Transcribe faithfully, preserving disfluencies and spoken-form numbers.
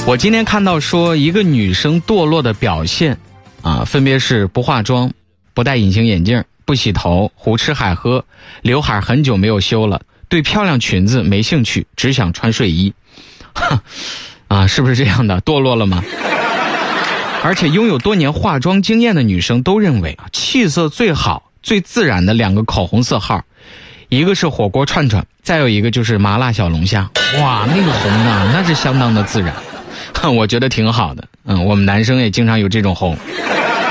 我今天看到说一个女生堕落的表现啊，分别是不化妆、不戴隐形眼镜、不洗头、胡吃海喝、刘海很久没有修了，对漂亮裙子没兴趣，只想穿睡衣。啊，是不是这样的？堕落了吗？而且拥有多年化妆经验的女生都认为，气色最好、最自然的两个口红色号，一个是火锅串串，再有一个就是麻辣小龙虾。哇，那个红啊，那是相当的自然。我觉得挺好的，嗯，我们男生也经常有这种红。